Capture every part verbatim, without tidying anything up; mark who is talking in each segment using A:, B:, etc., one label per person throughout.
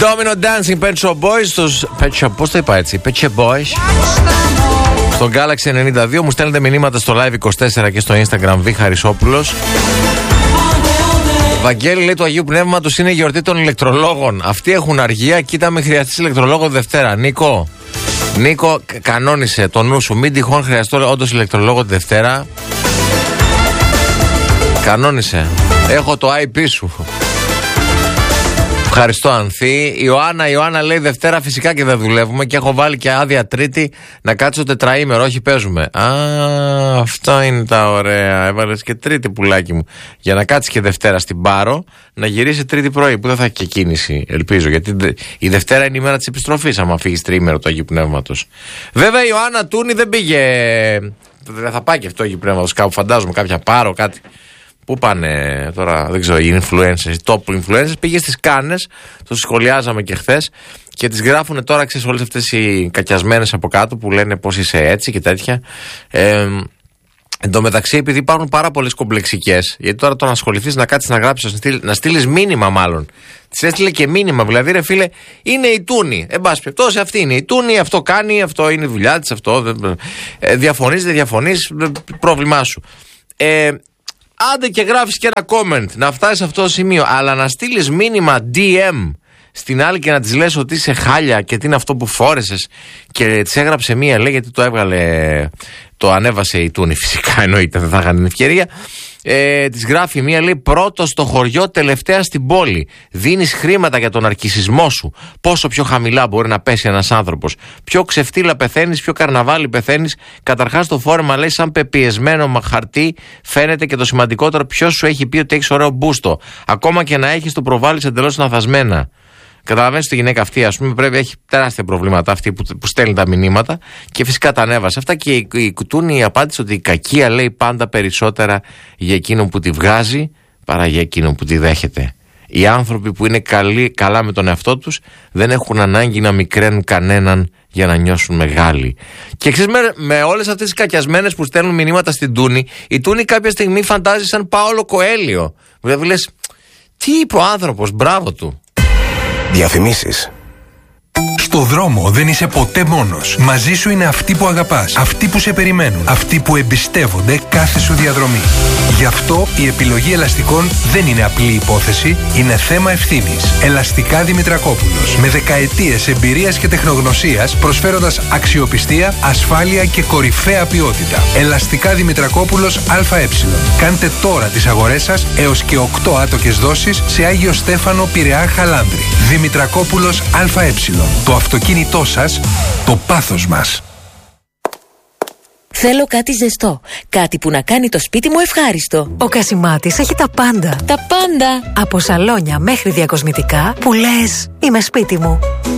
A: Domino Dancing, Pet Shop Boys. Στους... Pet Shop, πώς το είπα έτσι, Pet Shop Boys. Στο Galaxy ενενήντα δύο μου στέλνετε μηνύματα στο Live είκοσι τέσσερα και στο Instagram Β Χαρισόπουλος. Βαγγέλη λέει: του Αγίου Πνεύματος είναι η γιορτή των ηλεκτρολόγων. Αυτοί έχουν αργία, κοίτα με χρειαστείς ηλεκτρολόγο Δευτέρα. Νίκο, Νίκο, κανόνισε το νου σου. Μην τυχόν χρειαστώ όντως ηλεκτρολόγο τη Δευτέρα. Κανόνισε. Έχω το άι πι σου. Ευχαριστώ, Ανθή. Ιωάννα, Ιωάννα λέει: Δευτέρα φυσικά και δεν δουλεύουμε και έχω βάλει και άδεια Τρίτη να κάτσω τετραήμερο. Όχι, παίζουμε. Α, αυτό είναι τα ωραία. Έβαλες και Τρίτη, πουλάκι μου. Για να κάτσει και Δευτέρα στην Πάρο, να γυρίσει Τρίτη πρωί, που δεν θα έχει και κίνηση, ελπίζω. Γιατί η Δευτέρα είναι η μέρα της επιστροφής, άμα φύγει τριήμερο του Αγίου Πνεύματος. Βέβαια, η Ιωάννα Τούνη δεν πήγε. Δεν θα πάει και αυτό Αγίου Πνεύματος κάπου, φαντάζομαι, κάποια Πάρο, κάτι. Πού πάνε τώρα, δεν ξέρω, οι influencers, οι top influencers. Πήγε στις Κάνες, το σχολιάζαμε και χθες, και τις γράφουν τώρα, ξέρεις, όλες αυτές οι κακιασμένες από κάτω που λένε πως είσαι έτσι και τέτοια. Ε, εν τω μεταξύ, επειδή υπάρχουν πάρα πολλές κομπλεξικές, γιατί τώρα το να ασχοληθείς, να κάτσεις να γράψεις, να στείλεις μήνυμα μάλλον. Της έστειλε και μήνυμα, δηλαδή, ρε φίλε, είναι η Τούνη. Εν πάση περιπτώσει, αυτή είναι η Τούνη, αυτό κάνει, αυτό είναι η δουλειά της, αυτό. Ε, διαφωνείς, δεν διαφωνείς, πρόβλημά σου. Ε, Άντε και γράφεις και ένα comment, να φτάσεις σε αυτό το σημείο. Αλλά να στείλεις μήνυμα ντι εμ στην άλλη και να της λες ότι είσαι χάλια και τι είναι αυτό που φόρεσες, και της έγραψε μία, λέει, γιατί το έβγαλε, το ανέβασε η Τούνη, φυσικά εννοείται, δεν θα είχαν την ευκαιρία. Ε, της γράφει μία, λέει: πρώτο στο χωριό, τελευταία στην πόλη. Δίνεις χρήματα για τον αρκισισμό σου. Πόσο πιο χαμηλά μπορεί να πέσει ένας άνθρωπος. Πιο ξεφτύλα πεθαίνεις, πιο καρναβάλι πεθαίνεις. Καταρχάς το φόρεμα, λέει, σαν πεπιεσμένο μα χαρτί φαίνεται, και το σημαντικότερο, ποιος σου έχει πει ότι έχεις ωραίο μπούστο. Ακόμα και να έχεις, το προβάλλεις εντελώς λανθασμένα. Καταλαβαίνεις ότι η γυναίκα αυτή, ας πούμε, πρέπει, έχει τεράστια προβλήματα, αυτή που, που στέλνει τα μηνύματα, και φυσικά τα ανέβασε αυτά. Και η, η Κουτούνη απάντησε ότι η κακία λέει πάντα περισσότερα για εκείνον που τη βγάζει παρά για εκείνον που τη δέχεται. Οι άνθρωποι που είναι καλοί, καλά με τον εαυτό τους δεν έχουν ανάγκη να μικραίνουν κανέναν για να νιώσουν μεγάλοι. Και ξέρεις, με, με όλες αυτές τις κακιασμένες που στέλνουν μηνύματα στην Τούνη, η Τούνη κάποια στιγμή φαντάζει σαν Πάολο Κοέλιο. Δηλαδή λες, τι είπε ο άνθρωπος, μπράβο του.
B: Διαφημίσεις.
C: Στο δρόμο δεν είσαι ποτέ μόνος. Μαζί σου είναι αυτοί που αγαπάς, αυτοί που σε περιμένουν, αυτοί που εμπιστεύονται κάθε σου διαδρομή. Γι' αυτό η επιλογή ελαστικών δεν είναι απλή υπόθεση, είναι θέμα ευθύνης. Ελαστικά Δημητρακόπουλος. Με δεκαετίες εμπειρίας και τεχνογνωσίας, προσφέροντας αξιοπιστία, ασφάλεια και κορυφαία ποιότητα. Ελαστικά Δημητρακόπουλος ΑΕ. Κάντε τώρα τις αγορές σας έως και οκτώ άτοκες δόσεις σε Άγιο Στέφανο, Πειραιά, Χαλάνδρη. Δημητρακόπουλος ΑΕ. Το αυτοκίνητό σας, το πάθος μας.
D: Θέλω κάτι ζεστό. Κάτι που να κάνει το σπίτι μου ευχάριστο.
E: Ο Κασιμάτης έχει τα πάντα.
D: Τα πάντα.
E: Από σαλόνια μέχρι διακοσμητικά που λες, είμαι σπίτι μου.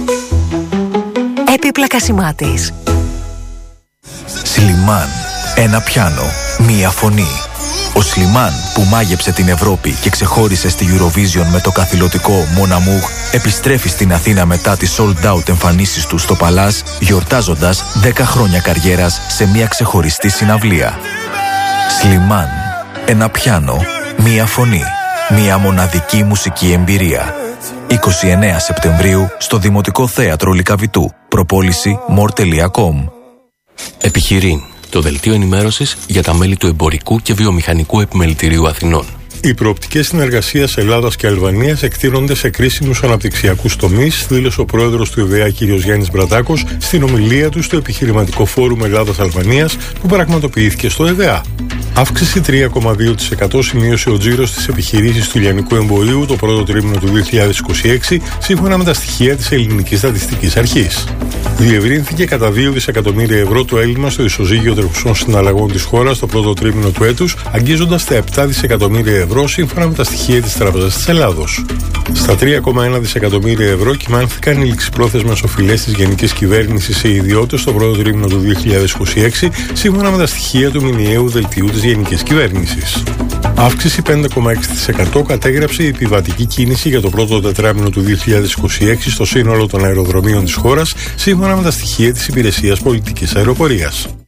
E: Έπιπλα Κασιμάτης.
B: Σλιμάν. Ένα πιάνο. Μία φωνή. Ο Σλιμάν, που μάγεψε την Ευρώπη και ξεχώρισε στη Eurovision με το καθηλωτικό Mon Amour, επιστρέφει στην Αθήνα μετά τις sold out εμφανίσεις του στο Παλάζ, γιορτάζοντας δέκα χρόνια καριέρας σε μια ξεχωριστή συναυλία. Σλιμάν. Ένα πιάνο. Μία φωνή. Μια μοναδική μουσική εμπειρία. είκοσι εννέα Σεπτεμβρίου στο Δημοτικό Θέατρο Λυκαβητού. Προπόληση more τελεία com.
F: Επιχειρήν. Το δελτίο ενημέρωσης για τα μέλη του Εμπορικού και Βιομηχανικού Επιμελητηρίου Αθηνών.
G: Οι προοπτικές συνεργασίας Ελλάδας και Αλβανίας εκτείνονται σε κρίσιμους αναπτυξιακούς τομείς, δήλωσε ο πρόεδρος του ΕΔΕΑ κ. Γιάννης Μπρατάκος στην ομιλία του στο επιχειρηματικό φόρουμ Ελλάδας-Αλβανίας που πραγματοποιήθηκε στο ΕΔΕΑ. Αύξηση τρία κόμμα δύο τοις εκατό σημείωσε ο τζίρος της επιχειρήσης του λιανικού εμπορίου το πρώτο τρίμηνο του δύο χιλιάδες είκοσι έξι, σύμφωνα με τα στοιχεία της Ελληνικής Στατιστικής Αρχής. Διευρύνθηκε κατά δύο δισεκατομμύρια ευρώ το έλλειμμα στο ισοζύγιο τρεχουσών συναλλαγών της χώρας το πρώτο τρίμηνο του έτους, αγγίζοντας τα επτά δισεκατομμύρια ευρώ σύμφωνα με τα στοιχεία της Τράπεζας της Ελλάδος. Στα τρία κόμμα ένα δισεκατομμύρια ευρώ κυμάνθηκαν οι ληξιπρόθεσμες οφειλές της Γενικής Κυβέρνησης σε ιδιώτες το πρώτο τρίμηνο του δύο χιλιάδες είκοσι έξι, σύμφωνα με τα στοιχεία του μηνιαίου δελτίου της Γενικής Κυβέρνησης. Αύξηση πέντε κόμμα έξι τοις εκατό κατέγραψε η επιβατική κίνηση για το πρώτο τετράμηνο του δύο χιλιάδες είκοσι έξι στο σύνολο των αεροδρομίων της χώρας, σύμφωνα με τα στοιχεία της Υπηρεσίας Πολιτικής Αεροπορίας.